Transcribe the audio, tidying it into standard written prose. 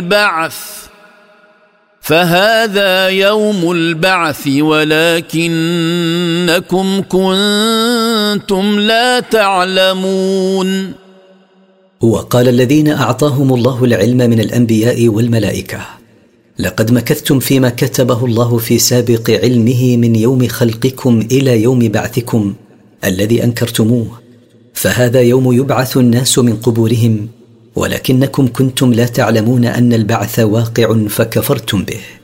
البعث فهذا يوم البعث ولكنكم كنتم لا تعلمون. وقال الذين أعطاهم الله العلم من الأنبياء والملائكة: لقد مكثتم فيما كتبه الله في سابق علمه من يوم خلقكم إلى يوم بعثكم الذي أنكرتموه، فهذا يوم يبعث الناس من قبورهم ولكنكم كنتم لا تعلمون أن البعث واقع فكفرتم به.